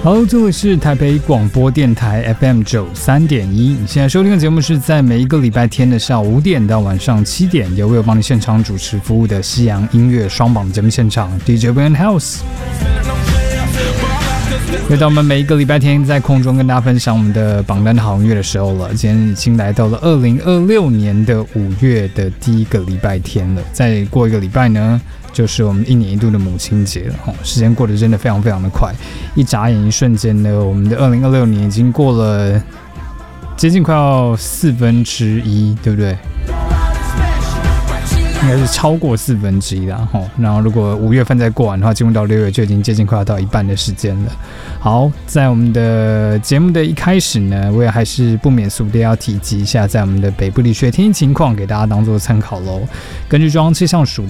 好，这里是台北广播电台 FM93.1，你现在收听的节目是在每一个礼拜天的下午5点到晚上7点，由我有帮你现场主持服务的西洋音乐双榜节目现场 DJ Brian House。又到我们每一个礼拜天在空中跟大家分享我们的榜单好音乐的时候了。今天已经来到了2026年的5月的第一个礼拜天了，再过一个礼拜呢，就是我们1年1度的母亲节了。时间过得真的非常非常的快，一眨眼一瞬间呢，我们的2026年已经过了接近快要1/4，对不对？应该是超过1/4啦。然后如果5月份再过完的话，进入到6月就已经接近快要到一半的时间了。好，在我们的节目的一开始呢，我也还是不免俗的要提及一下在我们的北部地区的天气情况，给大家当做参考咯。根据中央气象署